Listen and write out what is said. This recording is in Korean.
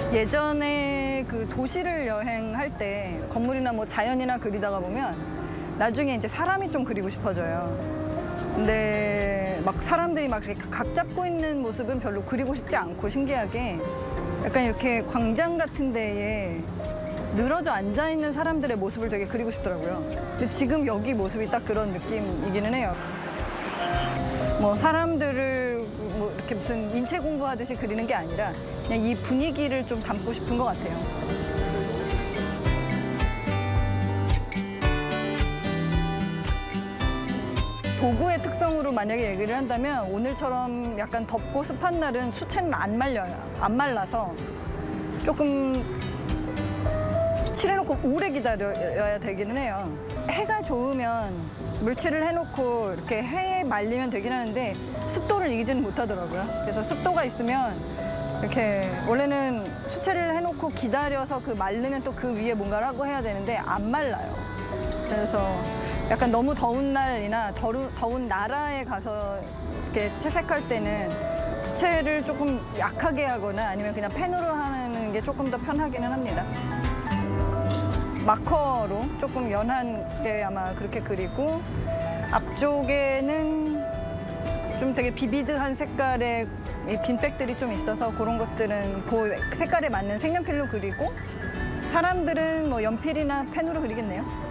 예전에 그 도시를 여행할 때 건물이나 뭐 자연이나 그리다가 보면 나중에 이제 사람이 좀 그리고 싶어져요. 근데 막 사람들이 막 이렇게 각 잡고 있는 모습은 별로 그리고 싶지 않고 신기하게 약간 이렇게 광장 같은 데에 늘어져 앉아 있는 사람들의 모습을 되게 그리고 싶더라고요. 근데 지금 여기 모습이 딱 그런 느낌이기는 해요. 뭐 사람들을 뭐 이렇게 무슨 인체 공부하듯이 그리는 게 아니라 그냥 이 분위기를 좀 담고 싶은 것 같아요. 도구의 특성으로 만약에 얘기를 한다면 오늘처럼 약간 덥고 습한 날은 수채는 안 말려요. 안 말라서 조금 칠해놓고 오래 기다려야 되기는 해요. 해가 좋으면 물칠을 해놓고 이렇게 해에 말리면 되긴 하는데 습도를 이기지는 못하더라고요. 그래서 습도가 있으면 이렇게 원래는 수채를 해놓고 기다려서 그 말르면 또 그 위에 뭔가를 하고 해야 되는데 안 말라요. 그래서 약간 너무 더운 날이나 더운 나라에 가서 이렇게 채색할 때는 수채를 조금 약하게 하거나 아니면 그냥 펜으로 하는 게 조금 더 편하기는 합니다. 마커로 조금 연하게 아마 그렇게 그리고 앞쪽에는 좀 되게 비비드한 색깔의 빈백들이 좀 있어서 그런 것들은 그 색깔에 맞는 색연필로 그리고 사람들은 뭐 연필이나 펜으로 그리겠네요.